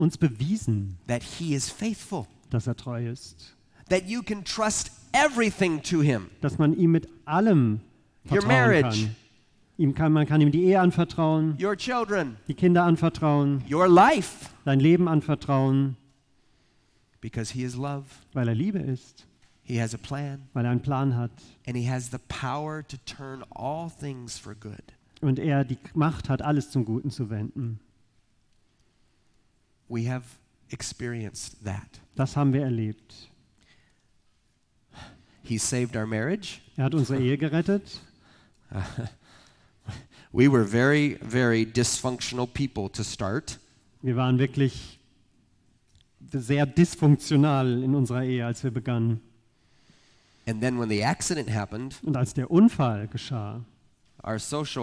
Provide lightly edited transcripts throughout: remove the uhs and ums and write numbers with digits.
uns bewiesen, that He is faithful, dass er treu ist, that you can trust everything to Him. dass man ihm mit allem Your vertrauen marriage, Man kann ihm die Ehe anvertrauen, your children, die Kinder anvertrauen, your life, sein Leben anvertrauen, because He is love. weil er Liebe ist, He has a plan, weil er einen Plan hat and He has the power to turn all things for good. und er die Macht hat, alles zum Guten zu wenden. We have experienced that. Das haben wir erlebt. He saved our marriage. Er hat unsere Ehe gerettet. We were very, very dysfunctional people to start. Wir waren wirklich sehr dysfunktional in unserer Ehe, als wir begannen. And then when the accident happened, Und als der Unfall geschah, our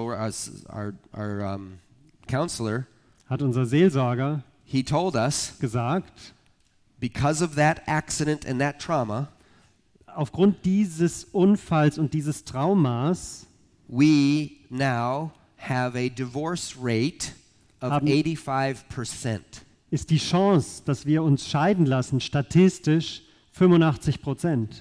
counselor, hat unser Seelsorger he told us, gesagt, because of that accident and that trauma, aufgrund dieses Unfalls und dieses Traumas we now have a divorce rate of 85%. ist die Chance, dass wir uns scheiden lassen, statistisch 85%.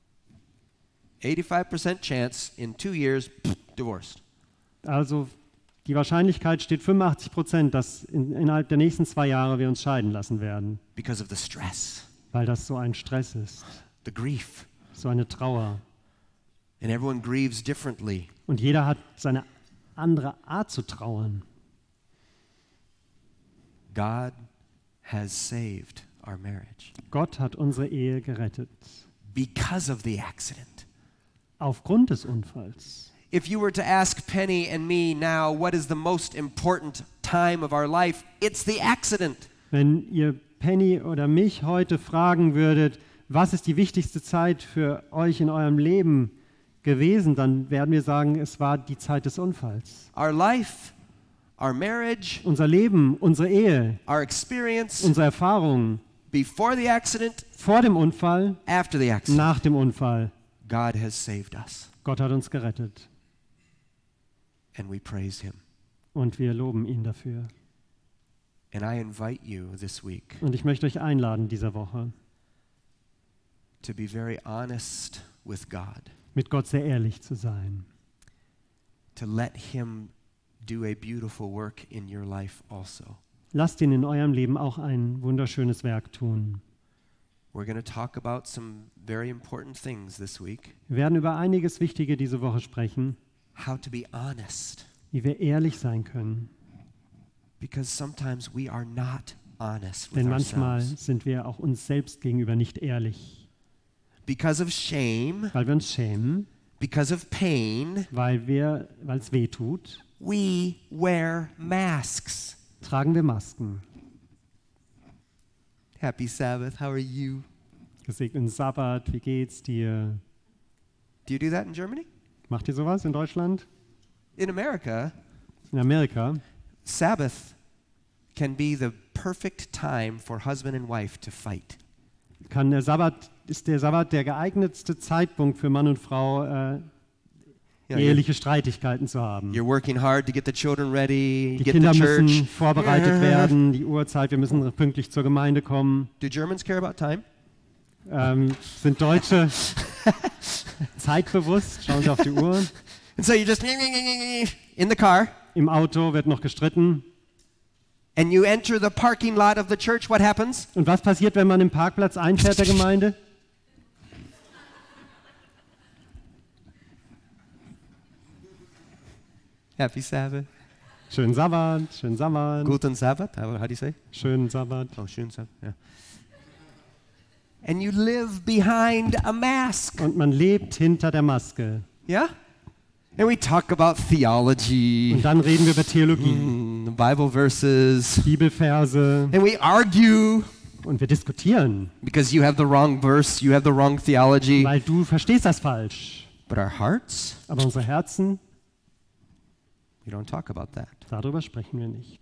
85% chance in 2 years, divorced. Also die Wahrscheinlichkeit steht 85%, dass innerhalb der nächsten 2 Jahre wir uns scheiden lassen werden, Because of the stress, weil das so ein Stress ist, the grief. so eine Trauer. And everyone grieves differently. Und jeder hat seine andere Art zu trauern. God has saved our marriage Gott hat unsere Ehe gerettet, because of the accident. aufgrund des Unfalls. If you were to ask Penny and me now, what is the most important time of our life? It's the accident. Wenn ihr Penny oder mich heute fragen würdet, was ist die wichtigste Zeit für euch in eurem Leben gewesen, dann werden wir sagen, es war die Zeit des Unfalls. Our life, our marriage, Unser Leben, unsere Ehe, our experience unsere Erfahrungen before the accident, vor dem Unfall, after the accident. nach dem Unfall. God has saved us, Gott hat uns gerettet and we praise Him. und wir loben ihn dafür. And I invite you this week Und ich möchte euch einladen dieser Woche, to be very honest with God, mit Gott sehr ehrlich zu sein, to let Him do a beautiful work in your life also. Lasst ihn in eurem Leben auch ein wunderschönes Werk tun. We're going to talk about some very important things this week. Wir werden über einiges Wichtige diese Woche sprechen, How to be honest, wie wir ehrlich sein können. because sometimes we are not honest with Denn manchmal ourselves. sind wir auch uns selbst gegenüber nicht ehrlich, Because of shame, weil wir uns schämen, because of pain, weil es weh tut, we wear masks. tragen wir Masken. Happy Sabbath, how are you? Gesegneten Sabbat, wie geht's dir? Do you do that in Germany? Macht ihr sowas in Deutschland? In America, In Amerika Sabbath can be the perfect time for husband and wife to fight. ist der Sabbat der geeignetste Zeitpunkt für Mann und Frau, You know, eheliche Streitigkeiten zu haben. you're working hard to get the children ready, Die get Kinder to church. müssen vorbereitet werden, die Uhrzeit, wir müssen pünktlich zur Gemeinde kommen. Do Germans care about time? Sind Deutsche zeitbewusst? Schauen Sie auf die Uhr. And so you're just in the car, Im Auto wird noch gestritten. and you enter the parking lot of the church. What happens? Und was passiert, wenn man im Parkplatz einfährt der Gemeinde? Happy Sabbath. Schönen Sabbat, schönen Sabbat, Guten Sabbath. How do you say? schönen Sabbat. Oh, schönen Sabbath. Yeah. And you live behind a mask. Und man lebt hinter der Maske. Yeah? And we talk about theology, Und dann reden wir über Theologie, Bible verses, Bibelverse and we argue und wir diskutieren, because you have the wrong verse, you have the wrong theology. weil du verstehst das falsch. But our hearts, Aber unsere Herzen, we don't talk about that. darüber sprechen wir nicht.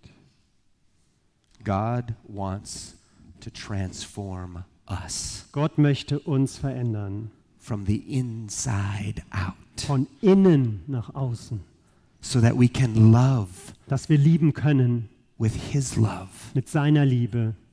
God wants to transform us Gott möchte uns verändern, from the inside out von innen nach außen, so that we can love dass wir lieben können with his love. mit seiner Liebe.